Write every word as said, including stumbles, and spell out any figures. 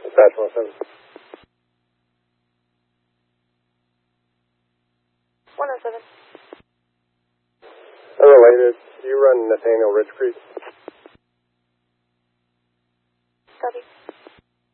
Dispatch one oh seven. one oh seven. Unrelated, do you run Nathaniel Ridge Creek?